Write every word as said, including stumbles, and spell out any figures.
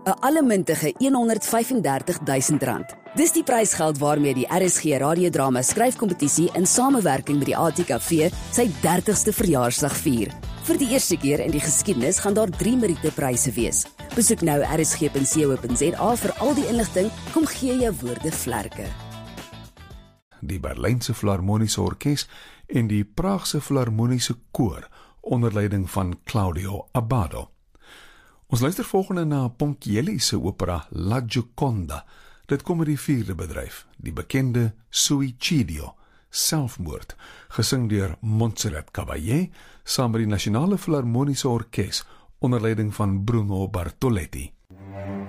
'n allemintige honderdvyfendertigduisend rand. Dis die prysgeld waarmee die R S G radiodrama skryfkompetisie in samewerking met die A T K V sy dertigste verjaarsdag vier. Vir die eerste keer in die geskiedenis gaan daar drie Meriete-pryse wees. Besoek nou r s g punt co punt z a vir al die inligting. Kom gee jou woorde vlerke. Die Berlynse Filharmoniese Orkees en die Praagse Filharmoniese Koor onder leiding van Claudio Abbado. Ons luister volgende na Ponchielli se opera La Gioconda. Dit kom uit die vierde bedryf, die bekende Suicidio, selfmoord, gesing deur Montserrat Caballé saam met die Nasionale Filharmoniese Orkees onder leiding van Bruno Bartoletti.